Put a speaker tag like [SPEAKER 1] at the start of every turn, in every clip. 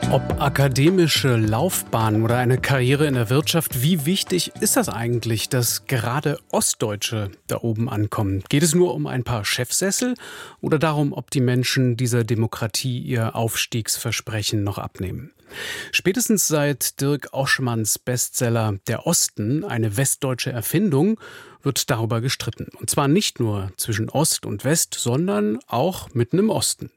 [SPEAKER 1] Ob akademische Laufbahn oder eine Karriere in der Wirtschaft, wie wichtig ist das eigentlich, dass gerade Ostdeutsche da oben ankommen? Geht es nur um ein paar Chefsessel oder darum, ob die Menschen dieser Demokratie ihr Aufstiegsversprechen noch abnehmen? Spätestens seit Dirk Oschmanns Bestseller »Der Osten, eine westdeutsche Erfindung« wird darüber gestritten. Und zwar nicht nur zwischen Ost und West, sondern auch mitten im Osten.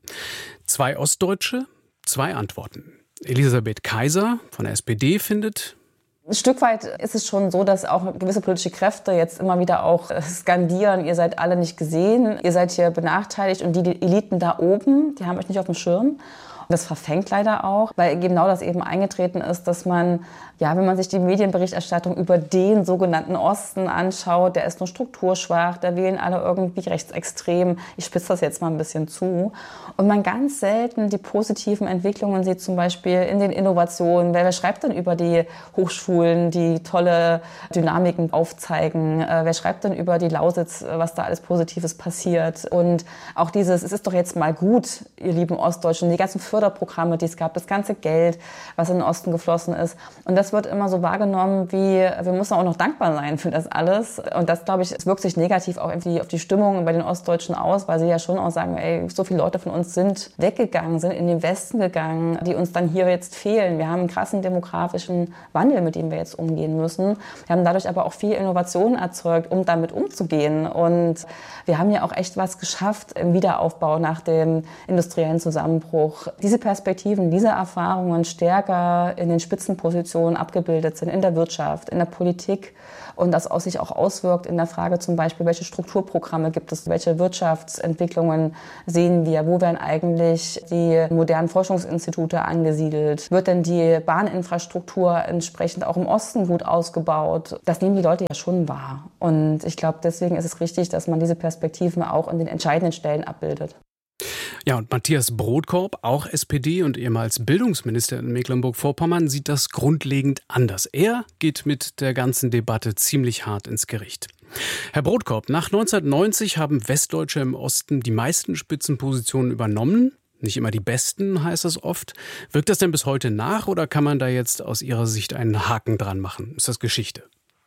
[SPEAKER 1] 2 Ostdeutsche, 2 Antworten. Elisabeth Kaiser von der SPD findet:
[SPEAKER 2] Ein Stück weit ist es schon so, dass auch gewisse politische Kräfte jetzt immer wieder auch skandieren, ihr seid alle nicht gesehen, ihr seid hier benachteiligt und die Eliten da oben, die haben euch nicht auf dem Schirm. Und das verfängt leider auch, weil genau das eben eingetreten ist, dass man, ja, wenn man sich die Medienberichterstattung über den sogenannten Osten anschaut, der ist nur strukturschwach, da wählen alle irgendwie rechtsextrem. Ich spitze das jetzt mal ein bisschen zu. Und man ganz selten die positiven Entwicklungen sieht, zum Beispiel in den Innovationen. Wer schreibt denn über die Hochschulen, die tolle Dynamiken aufzeigen? Wer schreibt denn über die Lausitz, was da alles Positives passiert? Und auch dieses, es ist doch jetzt mal gut, ihr lieben Ostdeutschen, die ganzen Förderprogramme, die es gab, das ganze Geld, was in den Osten geflossen ist. Und das wird immer so wahrgenommen, wie wir müssen auch noch dankbar sein für das alles. Und das, glaube ich, es wirkt sich negativ auch irgendwie auf die Stimmung bei den Ostdeutschen aus, weil sie ja schon auch sagen, ey, so viele Leute von uns sind weggegangen, sind in den Westen gegangen, die uns dann hier jetzt fehlen. Wir haben einen krassen demografischen Wandel, mit dem wir jetzt umgehen müssen. Wir haben dadurch aber auch viel Innovation erzeugt, um damit umzugehen. Und wir haben ja auch echt was geschafft im Wiederaufbau nach dem industriellen Zusammenbruch. Diese Perspektiven, diese Erfahrungen stärker in den Spitzenpositionen abgebildet sind, in der Wirtschaft, in der Politik und das sich auch auswirkt in der Frage zum Beispiel, welche Strukturprogramme gibt es, welche Wirtschaftsentwicklungen sehen wir, wo werden eigentlich die modernen Forschungsinstitute angesiedelt, wird denn die Bahninfrastruktur entsprechend auch im Osten gut ausgebaut. Das nehmen die Leute ja schon wahr und ich glaube, deswegen ist es richtig, dass man diese Perspektiven auch in den entscheidenden Stellen abbildet.
[SPEAKER 1] Ja, und Matthias Brodkorb, auch SPD und ehemals Bildungsminister in Mecklenburg-Vorpommern, sieht das grundlegend anders. Er geht mit der ganzen Debatte ziemlich hart ins Gericht. Herr Brodkorb, nach 1990 haben Westdeutsche im Osten die meisten Spitzenpositionen übernommen. Nicht immer die besten, heißt das oft. Wirkt das denn bis heute nach oder kann man da jetzt aus Ihrer Sicht einen Haken dran machen? Ist das Geschichte?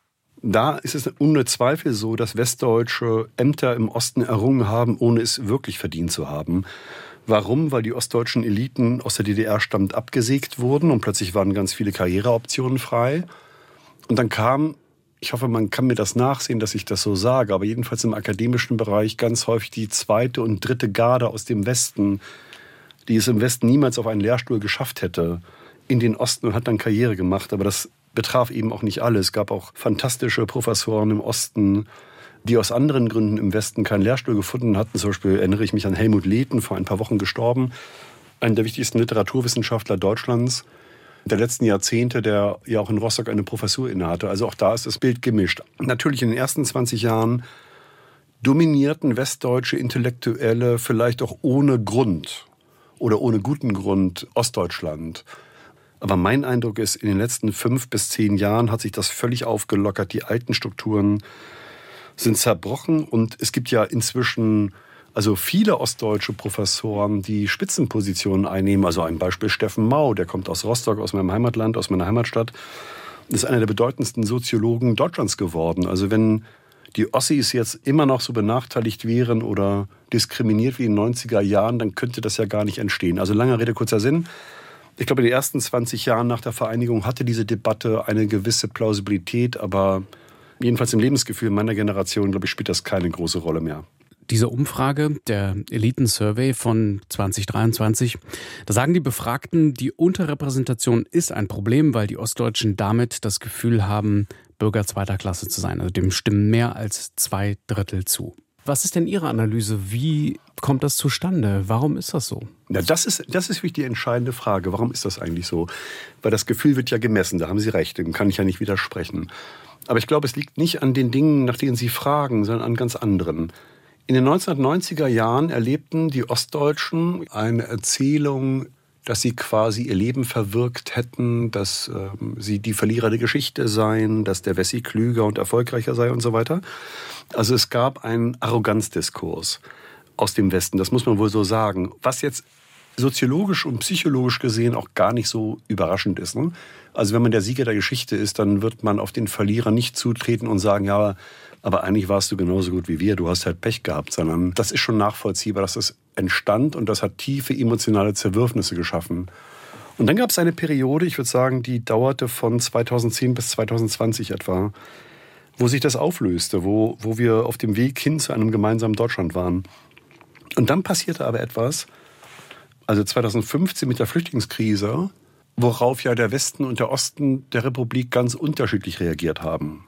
[SPEAKER 3] Da ist es ohne Zweifel so, dass Westdeutsche Ämter im Osten errungen haben, ohne es wirklich verdient zu haben. Warum? Weil die ostdeutschen Eliten aus der DDR stammend abgesägt wurden und plötzlich waren ganz viele Karriereoptionen frei. Und dann kam, ich hoffe, man kann mir das nachsehen, dass ich das so sage, aber jedenfalls im akademischen Bereich ganz häufig die 2. und 3. Garde aus dem Westen, die es im Westen niemals auf einen Lehrstuhl geschafft hätte, in den Osten und hat dann Karriere gemacht. Aber das betraf eben auch nicht alle. Es gab auch fantastische Professoren im Osten, die aus anderen Gründen im Westen keinen Lehrstuhl gefunden hatten. Zum Beispiel erinnere ich mich an Helmut Lehten, vor ein paar Wochen gestorben, einer der wichtigsten Literaturwissenschaftler Deutschlands der letzten Jahrzehnte, der ja auch in Rostock eine Professur innehatte. Also auch da ist das Bild gemischt. Natürlich in den ersten 20 Jahren dominierten westdeutsche Intellektuelle vielleicht auch ohne Grund oder ohne guten Grund Ostdeutschland. Aber mein Eindruck ist, in den letzten 5 bis 10 Jahren hat sich das völlig aufgelockert. Die alten Strukturen sind zerbrochen und es gibt ja inzwischen also viele ostdeutsche Professoren, die Spitzenpositionen einnehmen. Also ein Beispiel Steffen Mau, der kommt aus Rostock, aus meinem Heimatland, aus meiner Heimatstadt. Ist einer der bedeutendsten Soziologen Deutschlands geworden. Also wenn die Ossis jetzt immer noch so benachteiligt wären oder diskriminiert wie in den 90er Jahren, dann könnte das ja gar nicht entstehen. Also lange Rede, kurzer Sinn. Ich glaube, in den ersten 20 Jahren nach der Vereinigung hatte diese Debatte eine gewisse Plausibilität, aber jedenfalls im Lebensgefühl meiner Generation, glaube ich, spielt das keine große Rolle mehr.
[SPEAKER 1] Diese Umfrage, der Eliten-Survey von 2023, da sagen die Befragten, die Unterrepräsentation ist ein Problem, weil die Ostdeutschen damit das Gefühl haben, Bürger zweiter Klasse zu sein. Also dem stimmen mehr als 2/3 zu. Was ist denn Ihre Analyse? Wie kommt das zustande? Warum ist das so?
[SPEAKER 3] Ja, das ist wirklich die entscheidende Frage. Warum ist das eigentlich so? Weil das Gefühl wird ja gemessen, da haben Sie recht, dem kann ich ja nicht widersprechen. Aber ich glaube, es liegt nicht an den Dingen, nach denen Sie fragen, sondern an ganz anderen. In den 1990er Jahren erlebten die Ostdeutschen eine Erzählung, dass sie quasi ihr Leben verwirkt hätten, dass sie die Verlierer der Geschichte seien, dass der Wessi klüger und erfolgreicher sei und so weiter. Also es gab einen Arroganzdiskurs aus dem Westen, das muss man wohl so sagen. Was jetzt soziologisch und psychologisch gesehen auch gar nicht so überraschend ist. Ne? Also wenn man der Sieger der Geschichte ist, dann wird man auf den Verlierer nicht zutreten und sagen, ja, aber eigentlich warst du genauso gut wie wir, du hast halt Pech gehabt, sondern das ist schon nachvollziehbar, dass das entstand und das hat tiefe emotionale Zerwürfnisse geschaffen. Und dann gab es eine Periode, ich würde sagen, die dauerte von 2010 bis 2020 etwa, wo sich das auflöste, wo wir auf dem Weg hin zu einem gemeinsamen Deutschland waren. Und dann passierte aber etwas, also 2015 mit der Flüchtlingskrise, worauf ja der Westen und der Osten der Republik ganz unterschiedlich reagiert haben.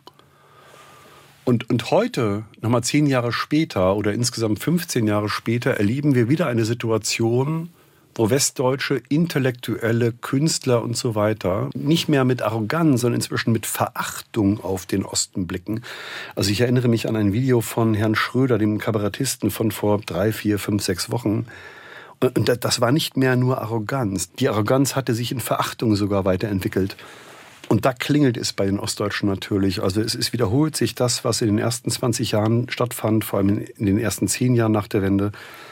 [SPEAKER 3] Und heute, nochmal 10 Jahre später oder insgesamt 15 Jahre später, erleben wir wieder eine Situation, wo westdeutsche Intellektuelle, Künstler und so weiter nicht mehr mit Arroganz, sondern inzwischen mit Verachtung auf den Osten blicken. Also ich erinnere mich an ein Video von Herrn Schröder, dem Kabarettisten von vor 3, 4, 5, 6 Wochen. Und das war nicht mehr nur Arroganz. Die Arroganz hatte sich in Verachtung sogar weiterentwickelt. Und da klingelt es bei den Ostdeutschen natürlich. Also es wiederholt sich das, was in den ersten 20 Jahren stattfand, vor allem in den ersten 10 Jahren nach der Wende.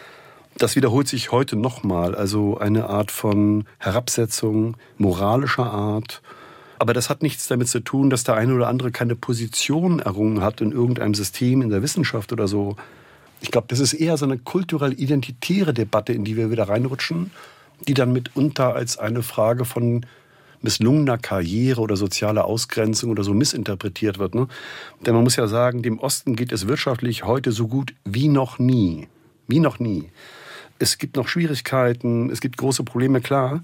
[SPEAKER 3] Das wiederholt sich heute nochmal. Also eine Art von Herabsetzung moralischer Art. Aber das hat nichts damit zu tun, dass der eine oder andere keine Position errungen hat in irgendeinem System, in der Wissenschaft oder so. Ich glaube, das ist eher so eine kulturell-identitäre Debatte, in die wir wieder reinrutschen, die dann mitunter als eine Frage von misslungener Karriere oder sozialer Ausgrenzung oder so missinterpretiert wird. Ne? Denn man muss ja sagen, dem Osten geht es wirtschaftlich heute so gut wie noch nie. Wie noch nie. Es gibt noch Schwierigkeiten, es gibt große Probleme, klar.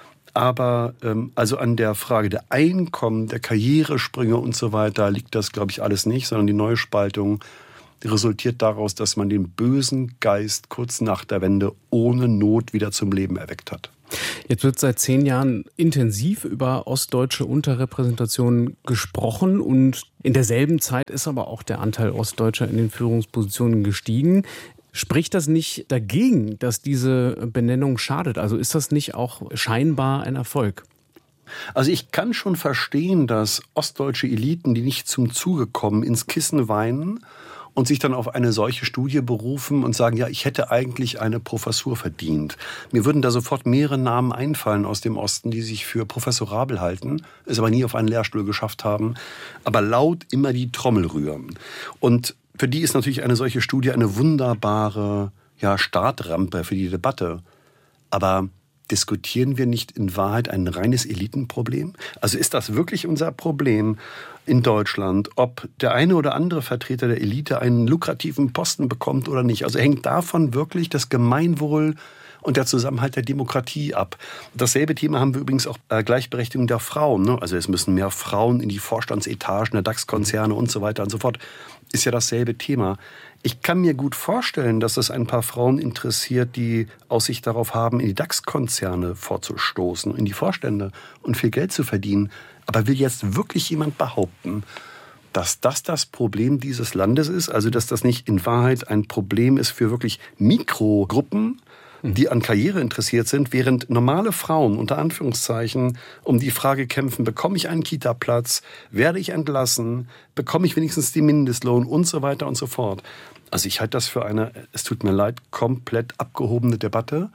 [SPEAKER 3] Aber also an der Frage der Einkommen, der Karrieresprünge und so weiter liegt das, glaube ich, alles nicht, sondern die Neuspaltung resultiert daraus, dass man den bösen Geist kurz nach der Wende ohne Not wieder zum Leben erweckt hat.
[SPEAKER 1] Jetzt wird seit 10 Jahren intensiv über ostdeutsche Unterrepräsentation gesprochen und in derselben Zeit ist aber auch der Anteil Ostdeutscher in den Führungspositionen gestiegen. Spricht das nicht dagegen, dass diese Benennung schadet? Also ist das nicht auch scheinbar ein Erfolg?
[SPEAKER 3] Also ich kann schon verstehen, dass ostdeutsche Eliten, die nicht zum Zuge kommen, ins Kissen weinen und sich dann auf eine solche Studie berufen und sagen, ja, ich hätte eigentlich eine Professur verdient. Mir würden da sofort mehrere Namen einfallen aus dem Osten, die sich für professorabel halten, es aber nie auf einen Lehrstuhl geschafft haben, aber laut immer die Trommel rühren. Und für die ist natürlich eine solche Studie eine wunderbare Startrampe für die Debatte. Aber diskutieren wir nicht in Wahrheit ein reines Elitenproblem? Also ist das wirklich unser Problem in Deutschland, ob der eine oder andere Vertreter der Elite einen lukrativen Posten bekommt oder nicht? Also hängt davon wirklich das Gemeinwohl und der Zusammenhalt der Demokratie ab. Dasselbe Thema haben wir übrigens auch Gleichberechtigung der Frauen. Ne? Also es müssen mehr Frauen in die Vorstandsetagen der DAX-Konzerne und so weiter und so fort. Ist ja dasselbe Thema. Ich kann mir gut vorstellen, dass es ein paar Frauen interessiert, die Aussicht darauf haben, in die DAX-Konzerne vorzustoßen, in die Vorstände und viel Geld zu verdienen. Aber will jetzt wirklich jemand behaupten, dass das Problem dieses Landes ist? Also dass das nicht in Wahrheit ein Problem ist für wirklich Mikrogruppen, die an Karriere interessiert sind, während normale Frauen unter Anführungszeichen um die Frage kämpfen, bekomme ich einen Kita-Platz, werde ich entlassen, bekomme ich wenigstens den Mindestlohn und so weiter und so fort. Also ich halte das für eine, es tut mir leid, komplett abgehobene Debatte.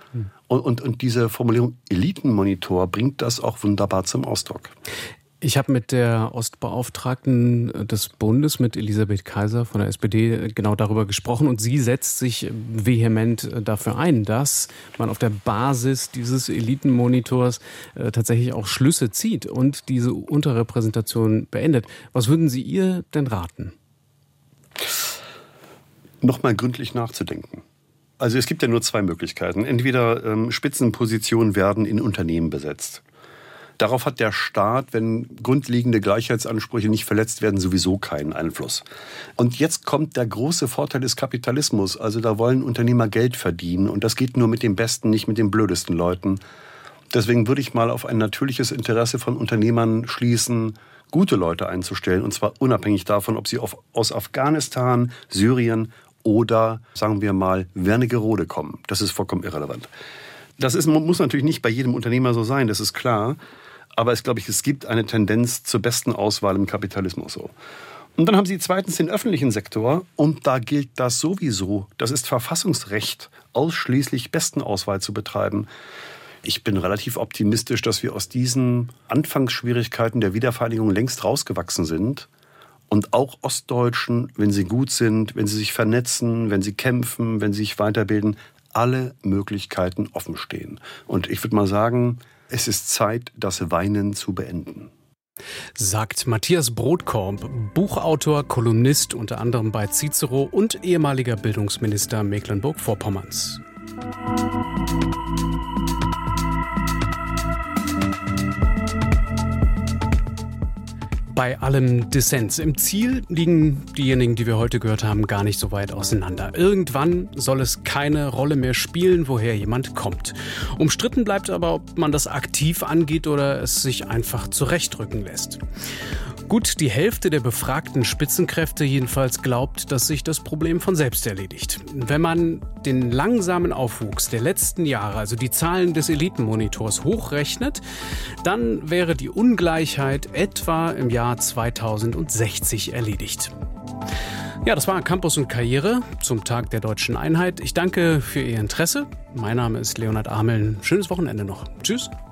[SPEAKER 3] Und diese Formulierung Elitenmonitor bringt das auch wunderbar zum Ausdruck.
[SPEAKER 1] Ich habe mit der Ostbeauftragten des Bundes, mit Elisabeth Kaiser von der SPD, genau darüber gesprochen. Und sie setzt sich vehement dafür ein, dass man auf der Basis dieses Elitenmonitors tatsächlich auch Schlüsse zieht und diese Unterrepräsentation beendet. Was würden Sie ihr denn raten?
[SPEAKER 3] Nochmal gründlich nachzudenken. Also es gibt ja nur 2 Möglichkeiten. Entweder Spitzenpositionen werden in Unternehmen besetzt. Darauf hat der Staat, wenn grundlegende Gleichheitsansprüche nicht verletzt werden, sowieso keinen Einfluss. Und jetzt kommt der große Vorteil des Kapitalismus. Also da wollen Unternehmer Geld verdienen. Und das geht nur mit den besten, nicht mit den blödesten Leuten. Deswegen würde ich mal auf ein natürliches Interesse von Unternehmern schließen, gute Leute einzustellen. Und zwar unabhängig davon, ob sie aus Afghanistan, Syrien oder, sagen wir mal, Wernigerode kommen. Das ist vollkommen irrelevant. Muss natürlich nicht bei jedem Unternehmer so sein, das ist klar. Aber es gibt eine Tendenz zur besten Auswahl im Kapitalismus so. Und dann haben Sie zweitens den öffentlichen Sektor und da gilt das sowieso. Das ist Verfassungsrecht, ausschließlich Bestenauswahl zu betreiben. Ich bin relativ optimistisch, dass wir aus diesen Anfangsschwierigkeiten der Wiedervereinigung längst rausgewachsen sind. Und auch Ostdeutschen, wenn sie gut sind, wenn sie sich vernetzen, wenn sie kämpfen, wenn sie sich weiterbilden, alle Möglichkeiten offen stehen. Und ich würde mal sagen, es ist Zeit, das Weinen zu beenden.
[SPEAKER 1] Sagt Matthias Brodkorb, Buchautor, Kolumnist unter anderem bei Cicero und ehemaliger Bildungsminister Mecklenburg-Vorpommerns. Bei allem Dissens im Ziel liegen diejenigen, die wir heute gehört haben, gar nicht so weit auseinander. Irgendwann soll es keine Rolle mehr spielen, woher jemand kommt. Umstritten bleibt aber, ob man das aktiv angeht oder es sich einfach zurechtrücken lässt. Gut, die Hälfte der befragten Spitzenkräfte jedenfalls glaubt, dass sich das Problem von selbst erledigt. Wenn man den langsamen Aufwuchs der letzten Jahre, also die Zahlen des Elitenmonitors, hochrechnet, dann wäre die Ungleichheit etwa im Jahr 2060 erledigt. Ja, das war Campus und Karriere zum Tag der Deutschen Einheit. Ich danke für Ihr Interesse. Mein Name ist Leonhard Ameln. Schönes Wochenende noch. Tschüss.